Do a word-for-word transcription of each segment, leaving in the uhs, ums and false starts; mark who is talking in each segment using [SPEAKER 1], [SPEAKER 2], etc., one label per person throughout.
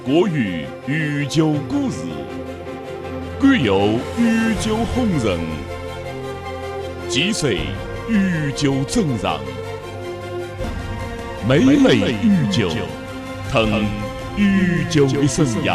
[SPEAKER 1] 国语语久故事，古有语久红人，几岁语久正人，美美语久，腾语久的生阳。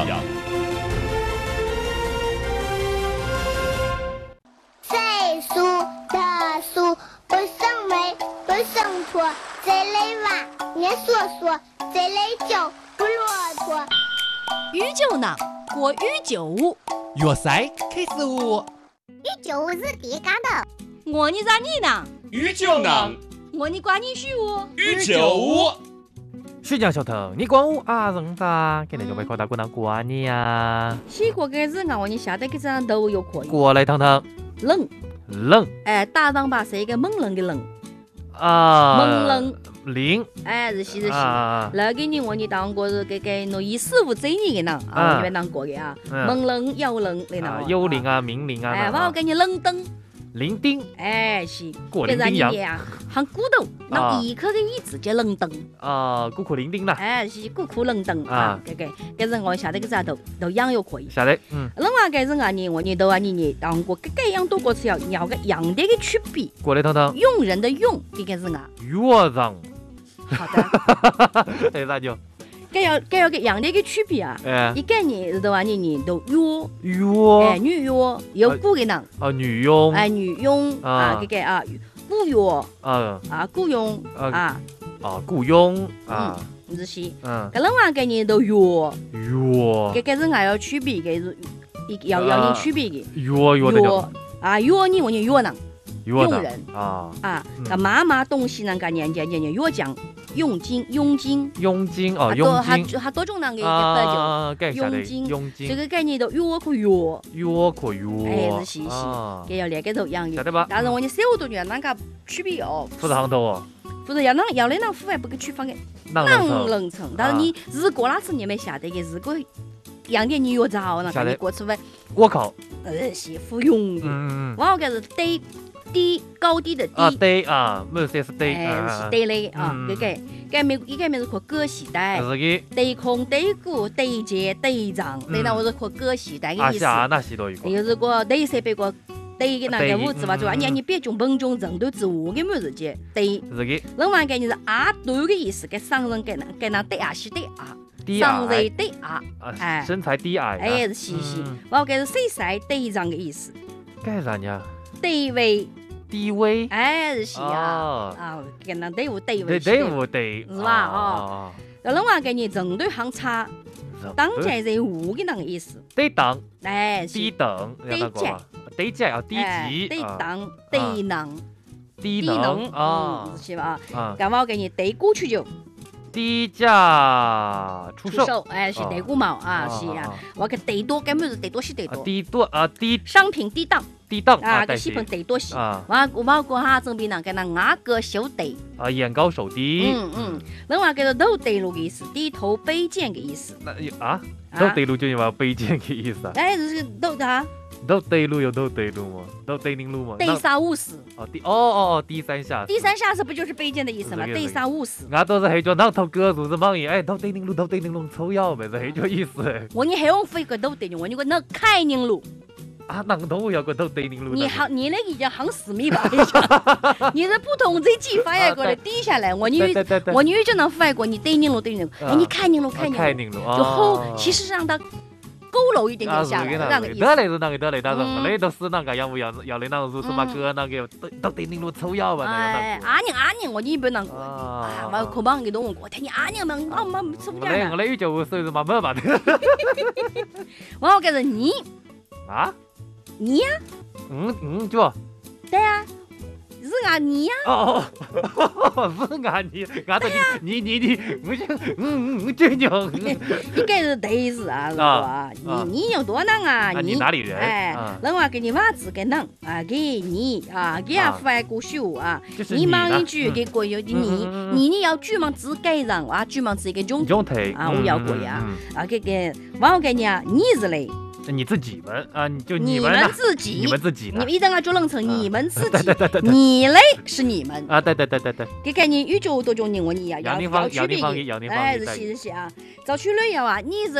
[SPEAKER 2] 岁数的数不生为不生错，这类娃念说说，这类酒不骆驼。
[SPEAKER 3] 语久呢，过语久。
[SPEAKER 4] 粤赛开始舞。
[SPEAKER 2] 语久是第家的。
[SPEAKER 3] 我你咋你呢？
[SPEAKER 4] 语久呢，
[SPEAKER 3] 我你管你许我。
[SPEAKER 4] 语久。
[SPEAKER 5] 徐江小头，你管我啊人咋？今天就没看到过人管你呀？
[SPEAKER 3] 西国开始我你下得个张都有可以。
[SPEAKER 5] 过来汤汤，
[SPEAKER 3] 冷
[SPEAKER 5] 冷
[SPEAKER 3] 哎，打上吧是一个猛冷的冷，
[SPEAKER 5] 啊，
[SPEAKER 3] 猛冷
[SPEAKER 5] 零
[SPEAKER 3] 哎是是是是。
[SPEAKER 5] 啊，
[SPEAKER 3] 那个你我你当过是给给诺一四五这年的人啊，我你们当过的啊，猛冷有冷的呢，
[SPEAKER 5] 幽灵啊，明灵啊，
[SPEAKER 3] 哎，我给你冷灯。
[SPEAKER 5] 零丁，
[SPEAKER 3] 哎是，
[SPEAKER 5] 过零丁洋
[SPEAKER 3] 啊，喊骨头，那一颗的椅子叫冷灯
[SPEAKER 5] 啊，骨壳零丁啦，
[SPEAKER 3] 哎是骨壳冷灯啊，这个，这是我下得个啥都都养又可以。
[SPEAKER 5] 下来，嗯，
[SPEAKER 3] 另外这是啊你我你都啊你你当过这个样多个是要要个样的个区别。
[SPEAKER 5] 过来汤汤，
[SPEAKER 3] 用人的用，这个是啊。
[SPEAKER 5] 乐人，
[SPEAKER 3] 好的。
[SPEAKER 5] 哎啥就？
[SPEAKER 3] 该要该要个样的个区别啊。
[SPEAKER 5] 哎，
[SPEAKER 3] 一个你是的话你你都约。
[SPEAKER 5] 约。
[SPEAKER 3] 哎，女约有古的人。
[SPEAKER 5] 啊，女佣。
[SPEAKER 3] 哎，女佣啊，这个啊，雇约。
[SPEAKER 5] 啊。啊，
[SPEAKER 3] 雇佣啊。
[SPEAKER 5] 啊，雇佣啊。
[SPEAKER 3] 是是。
[SPEAKER 5] 嗯。
[SPEAKER 3] 搿另外个你都约。
[SPEAKER 5] 约。
[SPEAKER 3] 搿个是还要区别，搿是要要有区别的。
[SPEAKER 5] 约约的叫。
[SPEAKER 3] 啊，约你我你约人。用人
[SPEAKER 5] 啊
[SPEAKER 3] 啊，搿买买东西呢，搿年年年年越讲佣金，佣金，
[SPEAKER 5] 佣金哦，佣金，
[SPEAKER 3] 还还多种那个一个
[SPEAKER 5] 佣金，佣金，
[SPEAKER 3] 这个概念都约可约，
[SPEAKER 5] 约可约，
[SPEAKER 3] 哎是是是，搿要两个都一样的，
[SPEAKER 5] 晓得吧？
[SPEAKER 3] 但是我你三五多年那个区别哦，
[SPEAKER 5] 不是行头哦，
[SPEAKER 3] 不是要那要那那户外不给区分的，能能成，但是你如果那是你们晓得的，如果样的你约着那个你过出来，
[SPEAKER 5] 我靠，
[SPEAKER 3] 呃是不用的，
[SPEAKER 5] 嗯，
[SPEAKER 3] 我搿是对。低高低的低
[SPEAKER 5] 啊，低啊，没是是低，
[SPEAKER 3] 哎是低嘞啊，搿个搿面伊搿面是看歌时代，
[SPEAKER 5] 是的，
[SPEAKER 3] 低空低谷低阶低长，对那我是看歌时代的意思。
[SPEAKER 5] 啊，那是多一个。
[SPEAKER 3] 有时个低三百个低个那个物质嘛，就话你你别种本种程度之下的么子节低。
[SPEAKER 5] 是的。
[SPEAKER 3] 另外搿你是阿短的意思，搿上人搿能搿能低矮是低矮，上人低矮，
[SPEAKER 5] 哎，身材低矮。
[SPEAKER 3] 哎是是是，我搿是身材低长的意思。
[SPEAKER 5] 搿啥呢？
[SPEAKER 3] 地位。
[SPEAKER 5] 地位，
[SPEAKER 3] 哎是啊，啊，跟那队伍地位，
[SPEAKER 5] 队伍对，
[SPEAKER 3] 是吧？哦，那另外给你程度行差，当家人物的那个意思。
[SPEAKER 5] 低档，
[SPEAKER 3] 哎，
[SPEAKER 5] 低等，
[SPEAKER 3] 低级，
[SPEAKER 5] 低级啊，低级，
[SPEAKER 3] 低档，低能，
[SPEAKER 5] 低能啊，
[SPEAKER 3] 是吧？啊，干嘛给你低估去就？
[SPEAKER 5] 低价出售，
[SPEAKER 3] 哎，是低估毛啊，是啊。我个低多根本是低多是低多，
[SPEAKER 5] 低多啊低
[SPEAKER 3] 商品低档。
[SPEAKER 5] 低档
[SPEAKER 3] 啊，个西盆低多些
[SPEAKER 5] 啊，
[SPEAKER 3] 我我我过下正边人跟那牙高手低
[SPEAKER 5] 啊，眼高手低，
[SPEAKER 3] 嗯嗯，另外叫做头低路的意思，低头卑贱的意思。
[SPEAKER 5] 那啊，头低路就有卑贱的意思啊？
[SPEAKER 3] 哎，就是头啊，
[SPEAKER 5] 头低路有头低路吗？头低零路吗？
[SPEAKER 3] 低三五四。
[SPEAKER 5] 哦，低哦哦哦，低三下四。
[SPEAKER 3] 低三下四不就是卑贱的意思吗？低三五四。
[SPEAKER 5] 我都是黑叫那头歌如是忙言，哎，头低零路，头低零路抽腰呗，是黑叫意思。
[SPEAKER 3] 我你还用飞个头低路，我你个那开宁路。
[SPEAKER 5] 啊，那个头要个头对零路。
[SPEAKER 3] 你行，你那个叫行四米吧？你是不同这几发呀过来低下来，我你我你就能发过你对宁路对宁路，哎，你开宁路开宁路，就后其实让它佝偻一点点下来，那个意思。
[SPEAKER 5] 得嘞是那个得嘞，但是没嘞都是那个要不要要嘞那个如什么歌那个都对零路抽腰吧？
[SPEAKER 3] 哎，阿娘阿娘，我你不能啊，我可帮你懂我，听你阿娘们，我们抽不
[SPEAKER 5] 了。我嘞就所以是嘛没嘛的。
[SPEAKER 3] 我要跟着你
[SPEAKER 5] 啊。
[SPEAKER 3] 你呀，
[SPEAKER 5] 嗯嗯，就
[SPEAKER 3] 对呀，是俺你呀。
[SPEAKER 5] 哦哦，是俺你，俺的你你你，我想，嗯嗯，这叫。
[SPEAKER 3] 应该是对是啊，是吧？你你有多能啊？
[SPEAKER 5] 你哪里人？
[SPEAKER 3] 哎，另外给你娃子给能啊，给你啊，给俺发过手啊。你忙一句给过有的你，你你要专门只给人啊，专门只一个中
[SPEAKER 5] 中腿
[SPEAKER 3] 啊，我要过呀。啊，给给，我给你啊，你是嘞。
[SPEAKER 5] 你自己们啊，你就
[SPEAKER 3] 你
[SPEAKER 5] 们
[SPEAKER 3] 自己，
[SPEAKER 5] 你们自己，
[SPEAKER 3] 你们一定要做弄成你们自己，你嘞是你们
[SPEAKER 5] 啊，对对对对对，
[SPEAKER 3] 这概念宇宙多种人，我你呀要要区别，
[SPEAKER 5] 哎，
[SPEAKER 3] 是是是啊，找区类要啊，你是。